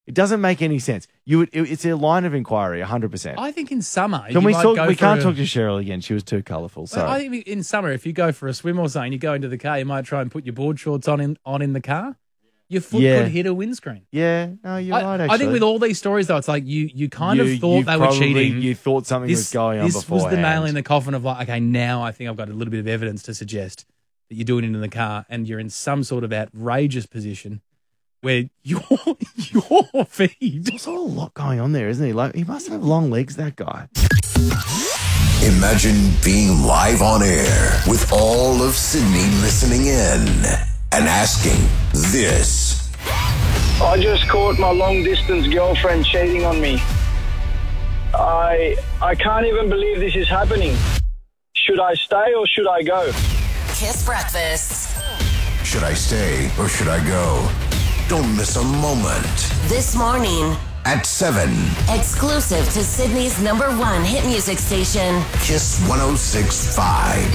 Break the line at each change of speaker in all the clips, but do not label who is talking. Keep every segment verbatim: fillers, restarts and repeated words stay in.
It doesn't make any sense. You would, it, it's a line of inquiry, one hundred percent.
I think in summer,
Can
you
we
might
talk?
go
We
for
can't
a,
talk to Cheryl again. She was too colourful. Sorry.
I think in summer, if you go for a swim or something, you go into the car, you might try and put your board shorts on in, on in the car. Your foot
Yeah.
could hit a windscreen.
Yeah, no, you're
I,
right, actually.
I think with all these stories, though, it's like you you kind
You-
of thought
you
they were
probably-
cheating.
You thought something
this,
was going on
This was
beforehand.
the nail in the coffin of like, okay, now I think I've got a little bit of evidence to suggest that you're doing it in the car and you're in some sort of outrageous position where your your feet.
There's also a lot going on there, isn't he? Like, he must have long legs, that guy.
Imagine being live on air with all of Sydney listening in and asking this.
I just caught my long-distance girlfriend cheating on me. I I can't even believe this is happening. Should I stay or should I go?
Kiss Breakfast.
Should I stay or should I go? Don't miss a moment.
This morning,
At seven,
exclusive to Sydney's number one hit music station.
Kiss one oh six point five.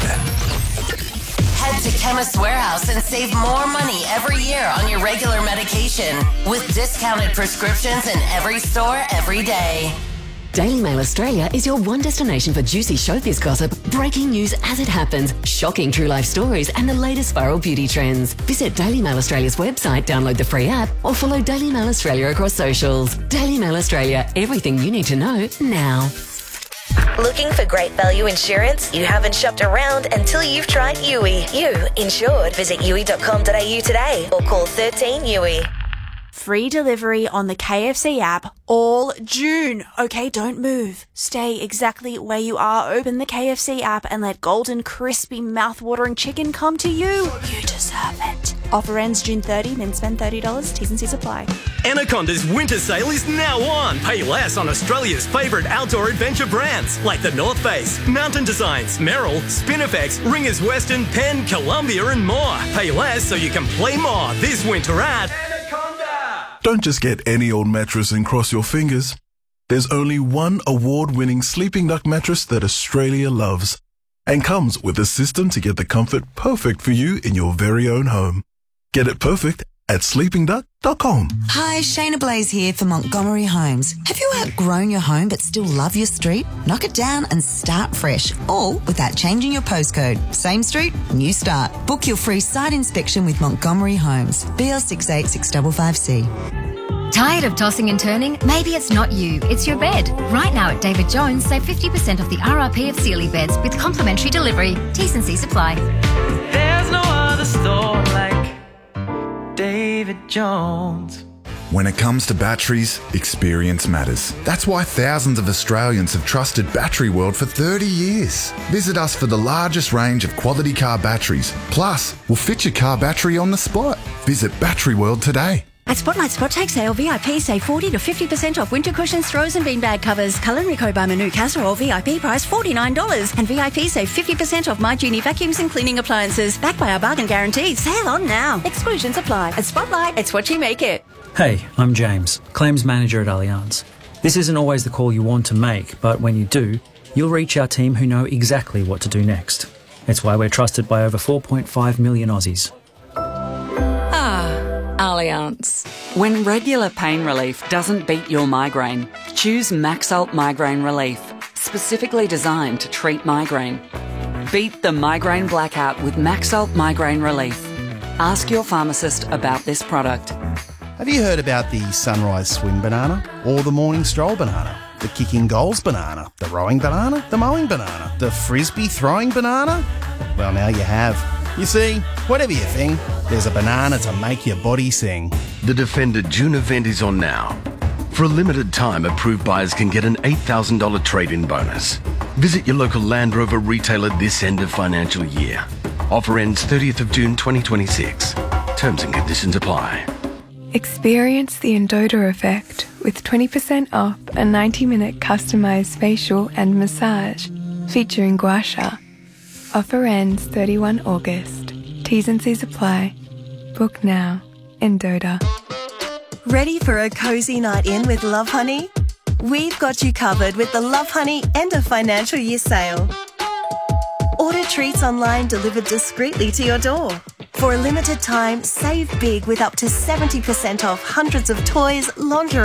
Head to Chemist Warehouse and save more money every year on your regular medication with discounted prescriptions in every store every day.
Daily Mail Australia is your one destination for juicy showbiz gossip, breaking news as it happens, shocking true life stories, and the latest viral beauty trends. Visit Daily Mail Australia's website, download the free app, or follow Daily Mail Australia across socials. Daily Mail Australia, everything you need to know now.
Looking for great value insurance? You haven't shopped around until you've tried U I. You insured. Visit U I dot com dot a u today or call thirteen U I.
Free delivery on the K F C app all June. Okay, don't move. Stay exactly where you are. Open the K F C app and let golden, crispy, mouth-watering chicken come to you. You deserve it. Offer ends June thirtieth, then spend thirty dollars. T's and C's apply.
Anaconda's winter sale is now on. Pay less on Australia's favourite outdoor adventure brands like the North Face, Mountain Designs, Merrill, Spinifex, Ringers Western, Penn, Columbia and more. Pay less so you can play more this winter at Anaconda.
Don't just get any old mattress and cross your fingers. There's only one award-winning Sleeping Duck mattress that Australia loves and comes with a system to get the comfort perfect for you in your very own home. Get it perfect at sleeping duck dot com.
Hi, Shayna Blaze here for Montgomery Homes. Have you outgrown your home but still love your street? Knock it down and start fresh, all without changing your postcode. Same street, new start. Book your free site inspection with Montgomery Homes. B L six eight six five five C.
Tired of tossing and turning? Maybe it's not you, it's your bed. Right now at David Jones, save fifty percent off the R R P of Sealy beds with complimentary delivery. T's and C's apply.
There's no other store like David Jones.
When it comes to batteries, experience matters. That's why thousands of Australians have trusted Battery World for thirty years. Visit us for the largest range of quality car batteries. Plus, we'll fit your car battery on the spot. Visit Battery World today.
At Spotlight Spot Take Sale, V I P save forty to fifty percent off winter cushions, throws and beanbag covers. Culinary by Manu Casserole V I P price forty-nine dollars. And V I P save fifty percent off My Genie vacuums and cleaning appliances. Backed by our bargain guarantee. Sale on now. Exclusions apply. At Spotlight, it's what you make it.
Hey, I'm James, Claims Manager at Allianz. This isn't always the call you want to make, but when you do, you'll reach our team who know exactly what to do next. It's why we're trusted by over four point five million Aussies.
Allianz. When regular pain relief doesn't beat your migraine, choose Maxalt Migraine Relief, specifically designed to treat migraine. Beat the migraine blackout with Maxalt Migraine Relief. Ask your pharmacist about this product.
Have you heard about the sunrise swim banana or the morning stroll banana? The kicking goals banana, the rowing banana, the mowing banana, the frisbee throwing banana? Well, now you have. You see, whatever you think, there's a banana to make your body sing.
The Defender June event is on now. For a limited time, approved buyers can get an eight thousand dollars trade-in bonus. Visit your local Land Rover retailer this end of financial year. Offer ends thirtieth of June twenty twenty-six. Terms and conditions apply.
Experience the Endota effect with twenty percent off a ninety minute customised facial and massage featuring gua sha. Offer ends thirty-first of August. T's and C's apply. Book now. Endota.
Ready for a cozy night in with Love Honey? We've got you covered with the Love Honey end of financial year sale. Order treats online delivered discreetly to your door.
For a limited time, save big with up to seventy percent off hundreds of toys, lingerie,